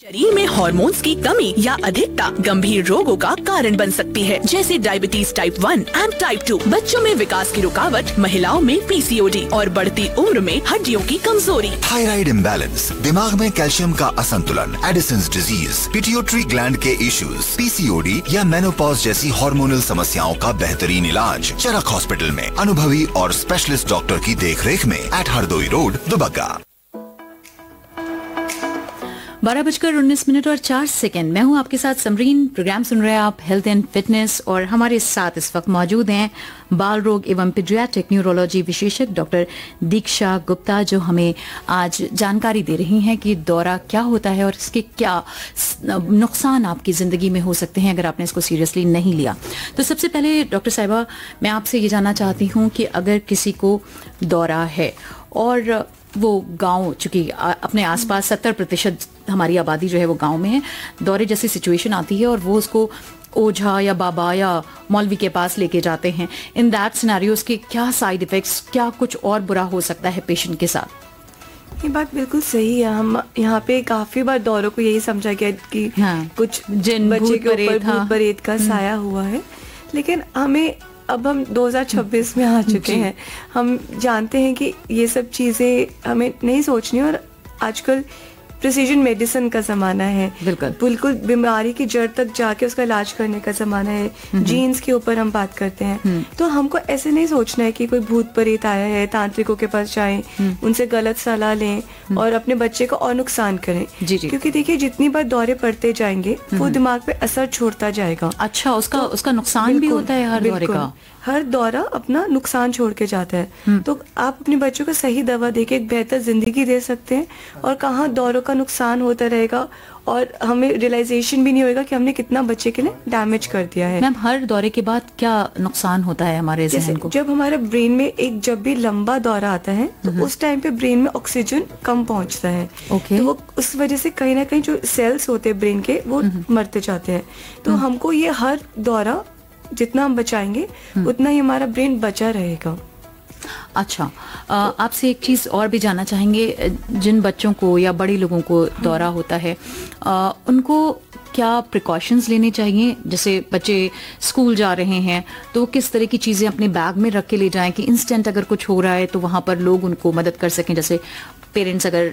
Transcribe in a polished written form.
शरीर में हार्मोन्स की कमी या अधिकता गंभीर रोगों का कारण बन सकती है, जैसे डायबिटीज टाइप 1 एंड टाइप 2, बच्चों में विकास की रुकावट, महिलाओं में पीसीओडी और बढ़ती उम्र में हड्डियों की कमजोरी। थायराइड इम्बैलेंस, दिमाग में कैल्शियम का असंतुलन, एडिसन्स डिजीज, पिट्यूटरी ग्लैंड के इश्यूज, पीसीओडी या मेनोपॉज जैसी हार्मोनल समस्याओं का बेहतरीन इलाज चरक हॉस्पिटल में अनुभवी और स्पेशलिस्ट डॉक्टर की देखरेख में एट हरदोई रोड, दुबग्गा। 12:19 मैं हूं आपके साथ समरीन। प्रोग्राम सुन रहे हैं आप हेल्थ एंड फिटनेस, और हमारे साथ इस वक्त मौजूद हैं बाल रोग एवं पीडियाट्रिक न्यूरोलॉजी विशेषज्ञ डॉक्टर दीक्षा गुप्ता, जो हमें आज जानकारी दे रही हैं कि दौरा क्या होता है और इसके क्या नुकसान आपकी जिंदगी में हो सकते हैं अगर आपने इसको सीरियसली नहीं लिया। तो सबसे पहले डॉक्टर साहिबा, मैं आपसे ये जानना चाहती हूँ कि अगर किसी को दौरा है और वो गांव, चूंकि अपने आसपास 70% हमारी आबादी जो है वो गांव में है, दौरे जैसी सिचुएशन आती है और वो उसको ओझा या बाबा या मौलवी के पास लेके जाते हैं, इन दैट सिनेरियोस के क्या साइड इफेक्ट्स, क्या कुछ और बुरा हो सकता है पेशेंट के साथ? ये बात बिल्कुल सही है। हम यहाँ पे काफी बार दौरों को यही समझा गया कि कुछ जिन बच्चे के ऊपर भूत प्रेत का साया हुआ है, लेकिन हमें अब हम 2026 में आ चुके हैं, हम जानते हैं कि ये सब चीज़ें हमें नहीं सोचनी, और आजकल प्रिसीजन मेडिसिन का ज़माना है, बिल्कुल बीमारी की जड़ तक जाके उसका इलाज करने का ज़माना है, जीन्स के ऊपर हम बात करते हैं। तो हमको ऐसे नहीं सोचना है कि कोई भूत प्रेत आया है, तांत्रिकों के पास जाएं, उनसे गलत सलाह लें और अपने बच्चे को और नुकसान करें। क्योंकि देखिए, जितनी बार दौरे पड़ते जाएंगे वो दिमाग पे असर छोड़ता जाएगा। अच्छा, उसका नुकसान भी होता है हर दौरे का? हर दौरा अपना नुकसान छोड़ के जाता है। तो आप अपने बच्चों को सही दवा देके एक बेहतर जिंदगी दे सकते हैं, और कहाँ दौरों का नुकसान होता रहेगा और हमें रियलाइजेशन भी नहीं होगा कि हमने कितना बच्चे के लिए डैमेज कर दिया है। मैम, हर दौरे के बाद क्या नुकसान होता है हमारे ज़हन को? जब हमारे ब्रेन में जब भी लंबा दौरा आता है तो उस टाइम पे ब्रेन में ऑक्सीजन कम पहुंचता है। तो वो उस वजह से कहीं ना कहीं जो सेल्स होते हैं ब्रेन के वो मरते जाते हैं। तो हमको ये हर दौरा जितना हम बचाएंगे उतना ही हमारा ब्रेन बचा रहेगा। अच्छा, आपसे एक चीज़ और भी जानना चाहेंगे, जिन बच्चों को या बड़े लोगों को दौरा होता है, उनको क्या प्रिकॉशंस लेने चाहिए? जैसे बच्चे स्कूल जा रहे हैं तो किस तरह की चीज़ें अपने बैग में रख के ले जाएं कि इंस्टेंट अगर कुछ हो रहा है तो वहाँ पर लोग उनको मदद कर सकें। जैसे पेरेंट्स अगर